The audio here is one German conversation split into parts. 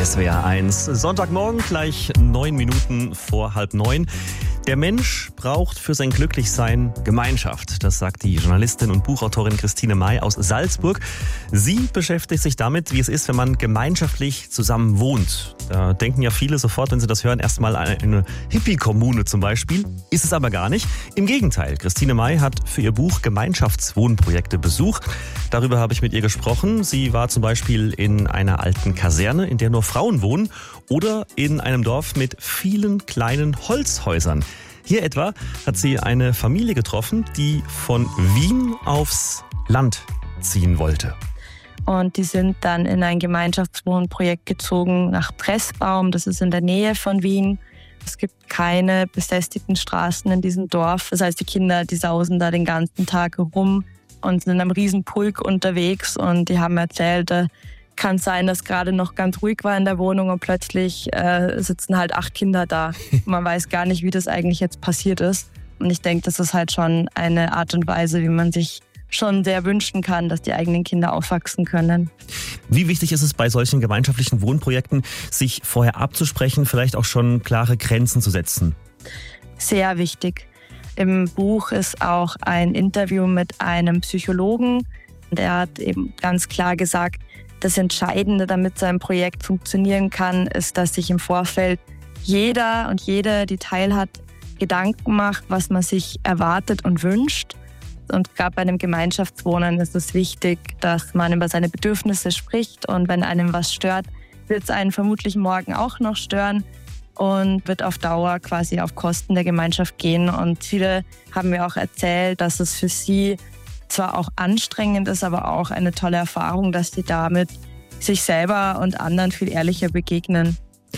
SWR 1, Sonntagmorgen, gleich 9 Minuten vor 8:30. Der Mensch braucht für sein Glücklichsein Gemeinschaft. Das sagt die Journalistin und Buchautorin Christine May aus Salzburg. Sie beschäftigt sich damit, wie es ist, wenn man gemeinschaftlich zusammen wohnt. Da denken ja viele sofort, wenn sie das hören, erstmal an eine Hippie-Kommune zum Beispiel. Ist es aber gar nicht. Im Gegenteil, Christine May hat für ihr Buch Gemeinschaftswohnprojekte besucht. Darüber habe ich mit ihr gesprochen. Sie war zum Beispiel in einer alten Kaserne, in der nur Frauen wohnen, oder in einem Dorf mit vielen kleinen Holzhäusern. Hier etwa hat sie eine Familie getroffen, die von Wien aufs Land ziehen wollte. Und die sind dann in ein Gemeinschaftswohnprojekt gezogen nach Pressbaum. Das ist in der Nähe von Wien. Es gibt keine befestigten Straßen in diesem Dorf. Das heißt, die Kinder, die sausen da den ganzen Tag rum und sind in einem riesen Pulk unterwegs. Und die haben erzählt, kann sein, dass gerade noch ganz ruhig war in der Wohnung und plötzlich sitzen halt 8 Kinder da. Man weiß gar nicht, wie das eigentlich jetzt passiert ist. Und ich denke, das ist halt schon eine Art und Weise, wie man sich schon sehr wünschen kann, dass die eigenen Kinder aufwachsen können. Wie wichtig ist es bei solchen gemeinschaftlichen Wohnprojekten, sich vorher abzusprechen, vielleicht auch schon klare Grenzen zu setzen? Sehr wichtig. Im Buch ist auch ein Interview mit einem Psychologen. Der hat eben ganz klar gesagt, das Entscheidende, damit so ein Projekt funktionieren kann, ist, dass sich im Vorfeld jeder und jede, die teilhat, Gedanken macht, was man sich erwartet und wünscht. Und gerade bei einem Gemeinschaftswohnen ist es wichtig, dass man über seine Bedürfnisse spricht. Und wenn einem was stört, wird es einen vermutlich morgen auch noch stören und wird auf Dauer quasi auf Kosten der Gemeinschaft gehen. Und viele haben mir auch erzählt, dass es für sie zwar auch anstrengend ist, aber auch eine tolle Erfahrung, dass sie damit sich selber und anderen viel ehrlicher begegnen.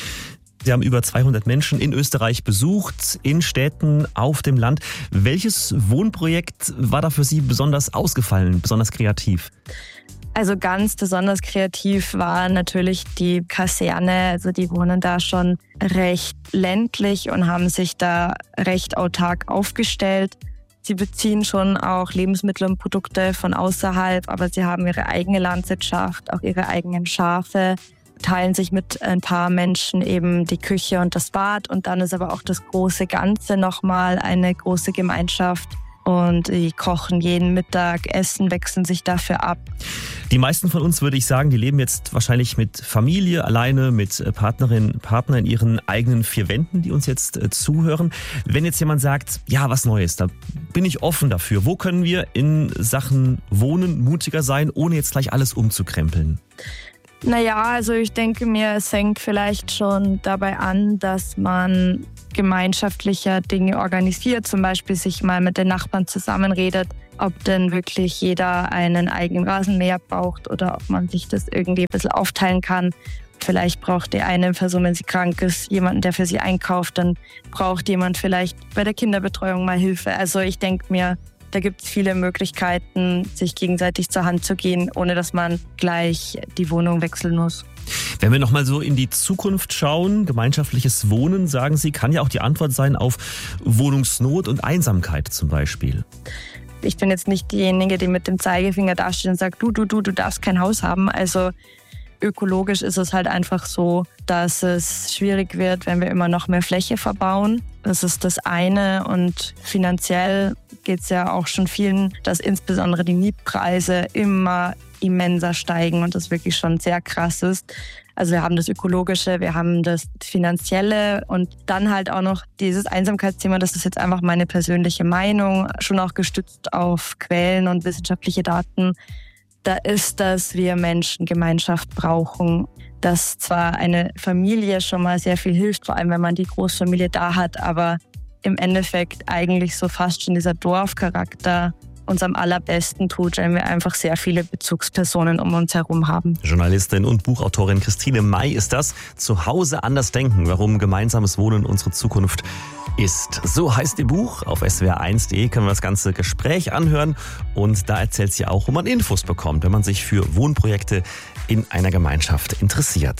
Sie haben über 200 Menschen in Österreich besucht, in Städten, auf dem Land. Welches Wohnprojekt war da für Sie besonders ausgefallen, besonders kreativ? Also ganz besonders kreativ war natürlich die Kaserne. Also die wohnen da schon recht ländlich und haben sich da recht autark aufgestellt. Sie beziehen schon auch Lebensmittel und Produkte von außerhalb, aber sie haben ihre eigene Landwirtschaft, auch ihre eigenen Schafe, teilen sich mit ein paar Menschen eben die Küche und das Bad. Und dann ist aber auch das große Ganze nochmal eine große Gemeinschaft. Und die kochen jeden Mittag, essen, wechseln sich dafür ab. Die meisten von uns, würde ich sagen, die leben jetzt wahrscheinlich mit Familie, alleine, mit Partnerin, Partner in ihren eigenen 4 Wänden, die uns jetzt zuhören. Wenn jetzt jemand sagt, ja, was Neues, da bin ich offen dafür. Wo können wir in Sachen Wohnen mutiger sein, ohne jetzt gleich alles umzukrempeln? Naja, also ich denke mir, es fängt vielleicht schon dabei an, dass man gemeinschaftlicher Dinge organisiert, zum Beispiel sich mal mit den Nachbarn zusammenredet, ob denn wirklich jeder einen eigenen Rasenmäher braucht oder ob man sich das irgendwie ein bisschen aufteilen kann. Vielleicht braucht die eine Person, wenn sie krank ist, jemanden, der für sie einkauft, dann braucht jemand vielleicht bei der Kinderbetreuung mal Hilfe. Also ich denke mir, da gibt es viele Möglichkeiten, sich gegenseitig zur Hand zu gehen, ohne dass man gleich die Wohnung wechseln muss. Wenn wir nochmal so in die Zukunft schauen, gemeinschaftliches Wohnen, sagen Sie, kann ja auch die Antwort sein auf Wohnungsnot und Einsamkeit zum Beispiel. Ich bin jetzt nicht diejenige, die mit dem Zeigefinger dasteht und sagt, du darfst kein Haus haben. Also ökologisch ist es halt einfach so, dass es schwierig wird, wenn wir immer noch mehr Fläche verbauen. Das ist das eine. Und finanziell geht es ja auch schon vielen, dass insbesondere die Mietpreise immer immenser steigen und das wirklich schon sehr krass ist. Also wir haben das Ökologische, wir haben das Finanzielle und dann halt auch noch dieses Einsamkeitsthema, das ist jetzt einfach meine persönliche Meinung, schon auch gestützt auf Quellen und wissenschaftliche Daten. Da ist, dass wir Menschen Gemeinschaft brauchen, dass zwar eine Familie schon mal sehr viel hilft, vor allem wenn man die Großfamilie da hat, aber im Endeffekt eigentlich so fast schon dieser Dorfcharakter uns am allerbesten tut, wenn wir einfach sehr viele Bezugspersonen um uns herum haben. Journalistin und Buchautorin Christine May ist das. Zu Hause anders denken, warum gemeinsames Wohnen unsere Zukunft ist. So heißt ihr Buch. Auf swr1.de können wir das ganze Gespräch anhören. Und da erzählt sie auch, wo man Infos bekommt, wenn man sich für Wohnprojekte in einer Gemeinschaft interessiert.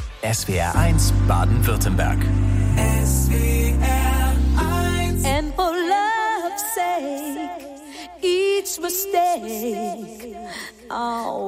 SWR1 Baden-Württemberg. And for love's sake, each mistake, oh.